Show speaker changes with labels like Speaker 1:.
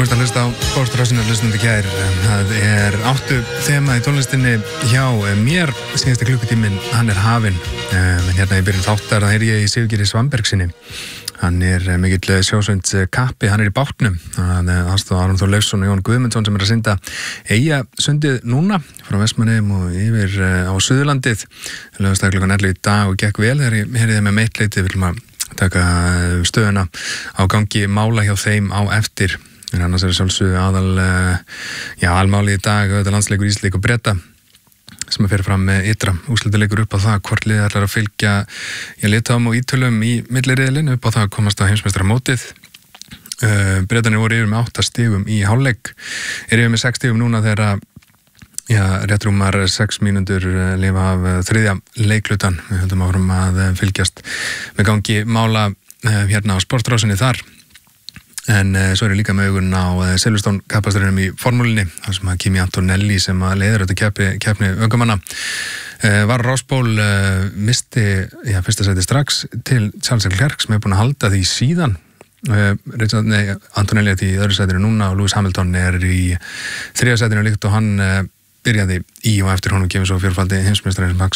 Speaker 1: Múist að hlusta á Sportrásinnar hlustandi gær. Það áttu þema í tónlistinni hjá mér. Síðasta klukkutíminn, hann hafinn. En hérna í byrjun þáttar, það ég í Sigurgeiri Svambergsinni. Hann mikill sjósveinds kappi, hann í bátnum. Það aðstoð Aron Þór Leifsson og Jón Guðmundsson sem að synda Eyjasundið núna frá Vestmannaeyjum og yfir á Suðurlandið. Lögðast klukkan 11 í dag og gekk vel þegar ég heyrði þeim með meitleiti. Við viljum að taka stöðuna á gangi mála hjá þeim á eftir. En annars sjálfsögðu almáli í dag, landsleikur Ísleik og Breta sem að fer fram með ytra úrslitaleikur upp á það hvort liðið ætlar að fylgja Litáum og Ítölum í milliriðlinu upp á það að komast á heimsmeistaramótið. Bretarnir voru yfir með 8 stigum í hálfleik, yfir með 6 stigum núna þegar rétt rúmar 6 mínútur lifa af þriðja leiklutan. Við höldum áfram að fylgjast með gangi mála hérna á Sportrásinni þar. En svo líka með augun á Silverstone kappakstrinum í formúlinni, þar sem að Kimi Antonelli sem að leiðir þetta keppni ökumanna var Rosból misti fyrsta sæti strax til Charles Leclerc sem búin að halda því síðan. Antonelli í öðru sætinu núna og Lewis Hamilton í þriðja sætinu líkt og hann byrjaði í og eftir honum kemur svo fjórfaldi heimsmeistarinn Max